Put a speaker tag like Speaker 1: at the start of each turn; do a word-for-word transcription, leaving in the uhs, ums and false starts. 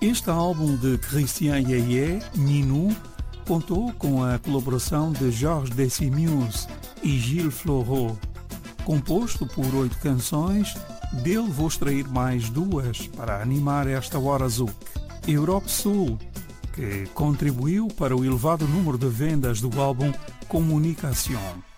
Speaker 1: Este álbum de Christian Yeye, Ninou, contou com a colaboração de Georges Decimuse e Gilles Fleureau. Composto por oito canções, dele vou extrair mais duas para animar esta hora Zouk. Europe Soul, que contribuiu para o elevado número de vendas do álbum Communication.